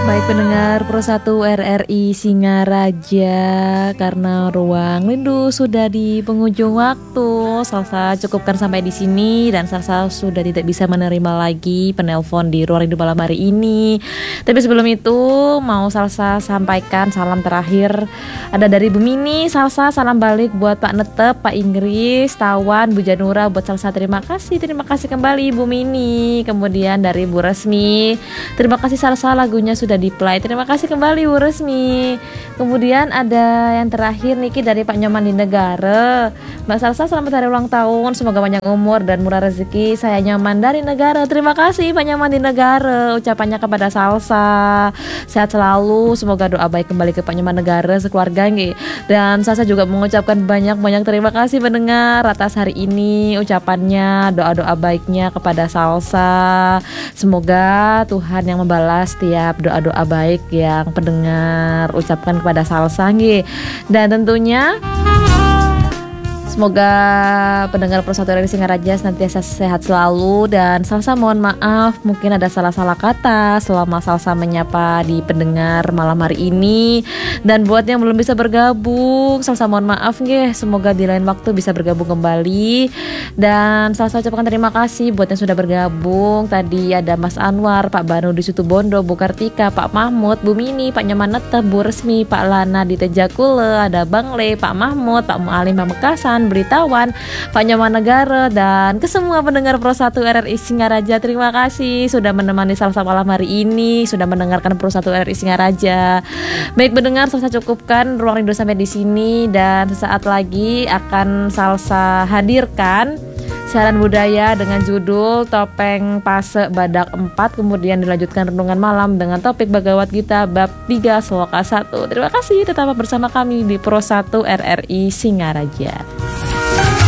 Baik pendengar Pro 1 RRI Singaraja, karena ruang rindu sudah di penghujung waktu, Salsa cukupkan sampai di sini dan Salsa sudah tidak bisa menerima lagi penelpon di ruang rindu malam hari ini. Tapi sebelum itu mau Salsa sampaikan salam terakhir ada dari Bu Mini. Salsa salam balik buat Pak Netep, Pak Inggris, Tawan, Bu Janura, buat Salsa terima kasih kembali Bu Mini. Kemudian dari Bu Resmi, terima kasih Salsa lagunya sudah di-play. Terima kasih kembali Bu Resmi. Kemudian ada yang terakhir Niki dari Pak Nyoman di Negara. Mbak Salsa selamat hari ulang tahun, semoga panjang umur dan murah rezeki. Saya Nyoman dari Negara. Terima kasih Pak Nyoman di Negara ucapannya kepada Salsa. Sehat selalu, semoga doa baik kembali ke Pak Nyoman Negara sekeluarga nggih. Dan Salsa juga mengucapkan banyak terima kasih mendengar atas hari ini ucapannya, doa-doa baiknya kepada Salsa. Semoga Tuhan yang membalas setiap doa-doa baik yang pendengar ucapkan kepada Salsa nggih. Dan tentunya semoga pendengar Pro 1 RRI Singaraja senantiasa sehat selalu. Dan Salsa mohon maaf mungkin ada salah-salah kata selama Salsa menyapa di pendengar malam hari ini. Dan buat yang belum bisa bergabung, Salsa mohon maaf nggih. Semoga di lain waktu bisa bergabung kembali. Dan Salsa ucapkan terima kasih buat yang sudah bergabung. Tadi ada Mas Anwar, Pak Banu di Situbondo, Bu Kartika, Pak Mahmud, Bu Mini, Pak Nyoman Netep, Bu Resmi, Pak Lana di Tejakule, ada Bang Le, Pak Mahmud, Pak Mualim Pamekasan, Beritawan, Pak Nyoman Negara, dan ke semua pendengar Pro 1 RRI Singaraja. Terima kasih sudah menemani Salsa malam hari ini, sudah mendengarkan Pro 1 RRI Singaraja. Baik pendengar, Salsa cukupkan ruang rindu sampai di sini, dan sesaat lagi akan Salsa hadirkan siaran budaya dengan judul Topeng Pase Badak 4, kemudian dilanjutkan renungan malam dengan topik Bhagavad Gita bab 3 sloka 1. Terima kasih tetap bersama kami di Pro 1 RRI Singaraja.